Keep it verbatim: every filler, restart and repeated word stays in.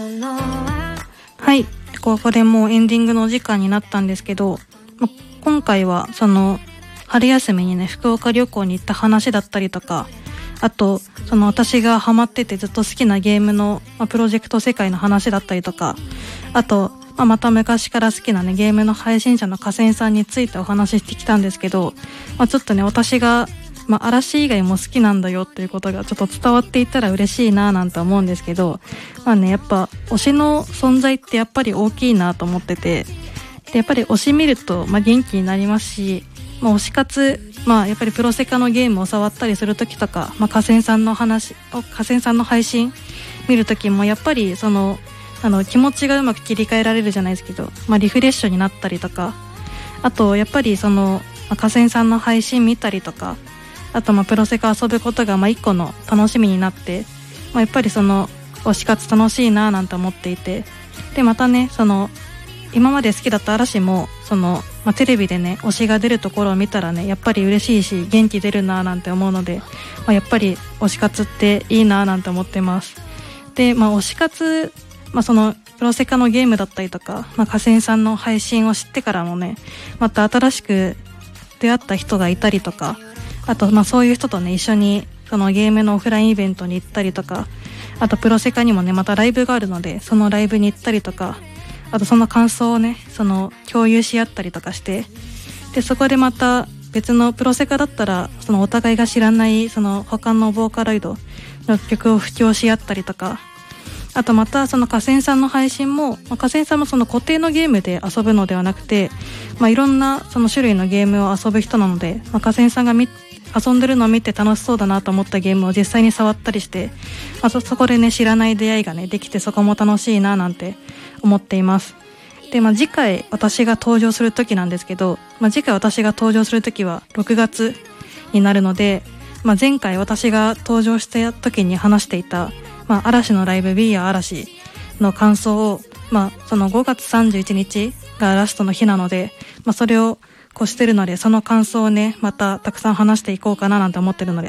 はい、ここでもうエンディングのお時間になったんですけど、今回はその春休みにね福岡旅行に行った話だったりとか、あとその私がハマっててずっと好きなゲームの、まあ、プロジェクト世界の話だったりとか、あと、まあ、また昔から好きなねゲームの配信者の河川さんについてお話ししてきたんですけど、まあ、ちょっとね私が、まあ、嵐以外も好きなんだよっていうことがちょっと伝わっていったら嬉しいななんて思うんですけど、まあねやっぱ推しの存在ってやっぱり大きいなと思ってて、でやっぱり推し見ると、まあ、元気になりますし、まあ、推し活、まあ、やっぱりプロセカのゲームを触ったりするときとか、まあ、河川さんの話河川さんの配信見るときもやっぱりそのあの気持ちがうまく切り替えられるじゃないですけど、まあ、リフレッシュになったりとか、あとやっぱりその、まあ、河川さんの配信見たりとか、あとまあプロセカ遊ぶことがまあ一個の楽しみになって、まあ、やっぱりその推し活楽しいななんて思っていて、でまたねその今まで好きだった嵐もその、まあ、テレビでね推しが出るところを見たらねやっぱり嬉しいし元気出るななんて思うので、まあ、やっぱり推し活っていいななんて思ってます。で、まあ、推し活、まあ、そのプロセカのゲームだったりとか、まあ、河川さんの配信を知ってからもねまた新しく出会った人がいたりとか、あとまあそういう人とね一緒にそのゲームのオフラインイベントに行ったりとか、あとプロセカにもねまたライブがあるのでそのライブに行ったりとか、あとその感想をねその共有し合ったりとかして、でそこでまた別のプロセカだったらそのお互いが知らないその他のボーカロイドの曲を布教し合ったりとか、あとまたその河川さんの配信も、まあ、河川さんもその固定のゲームで遊ぶのではなくて、まあ、いろんなその種類のゲームを遊ぶ人なので、まあ、河川さんがみ遊んでるのを見て楽しそうだなと思ったゲームを実際に触ったりして、まあ、そ, そこでね知らない出会いがねできて、そこも楽しいななんて思っています。で、まあ、次回私が登場する時なんですけど、まあ、次回私が登場する時はろくがつになるので、まあ、前回私が登場した時に話していた、まあ、嵐のライブ We Are 嵐の感想を、まあ、そのごがつさんじゅういちにちがラストの日なので、まあ、それを越してるのでその感想をねまたたくさん話していこうかななんて思ってるので、